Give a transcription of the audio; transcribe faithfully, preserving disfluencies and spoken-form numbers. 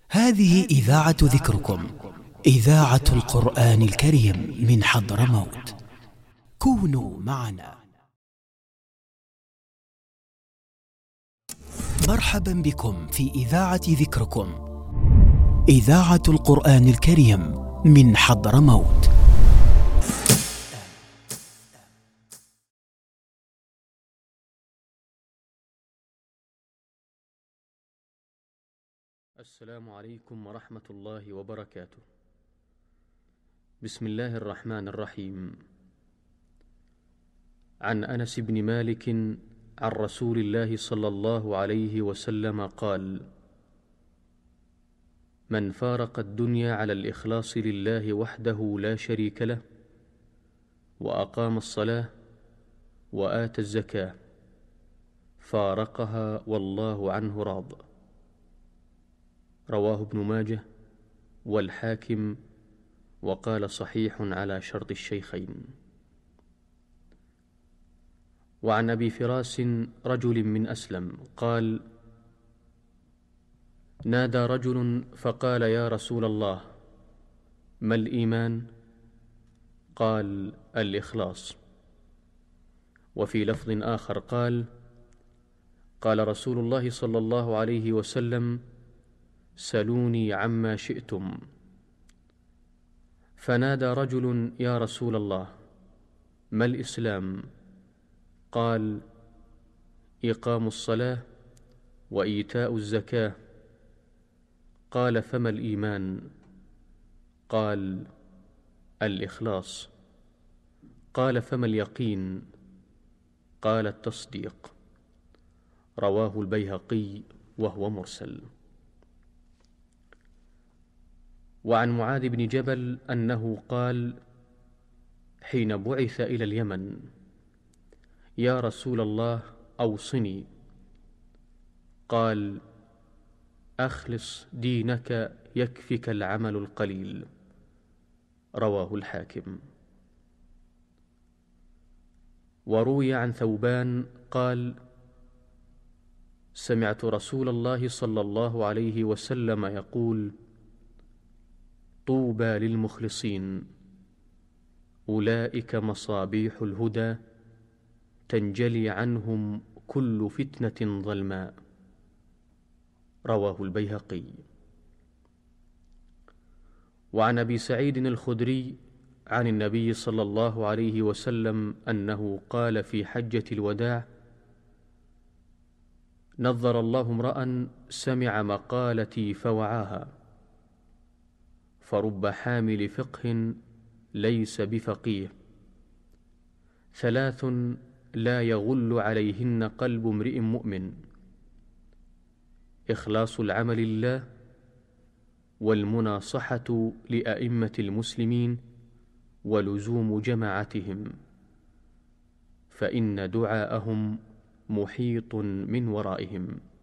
هذه إذاعة ذكركم، إذاعة القرآن الكريم من حضرموت. كونوا معنا. مرحبا بكم في إذاعة ذكركم، إذاعة القرآن الكريم من حضرموت. السلام عليكم ورحمة الله وبركاته. بسم الله الرحمن الرحيم. عن أنس بن مالك عن رسول الله صلى الله عليه وسلم قال: من فارق الدنيا على الإخلاص لله وحده لا شريك له، وأقام الصلاة وآتى الزكاة، فارقها والله عنه راض. رواه ابن ماجه والحاكم، وقال صحيح على شرط الشيخين. وعن أبي فراس رجل من أسلم قال: نادى رجل فقال: يا رسول الله، ما الإيمان؟ قال: الإخلاص. وفي لفظ آخر قال: قال رسول الله صلى الله عليه وسلم: سلوني عما شئتم. فنادى رجل: يا رسول الله، ما الإسلام؟ قال: إقام الصلاة وإيتاء الزكاة. قال: فما الإيمان؟ قال: الإخلاص. قال: فما اليقين؟ قال: التصديق. رواه البيهقي وهو مرسل. وعن معاذ بن جبل أنه قال حين بعث إلى اليمن: يا رسول الله، أوصني. قال: أخلص دينك يكفك العمل القليل. رواه الحاكم. وروي عن ثوبان قال: سمعت رسول الله صلى الله عليه وسلم يقول: طوبى للمخلصين، أولئك مصابيح الهدى، تنجلي عنهم كل فتنة ظلماء. رواه البيهقي. وعن أبي سعيد الخدري عن النبي صلى الله عليه وسلم أنه قال في حجة الوداع: نظر الله امرأ سمع مقالتي فوعاها، فرب حامل فقه ليس بفقيه، ثلاث لا يغل عليهن قلب امرئ مؤمن: إخلاص العمل لله، والمناصحة لأئمة المسلمين، ولزوم جماعتهم، فإن دعاءهم محيط من ورائهم.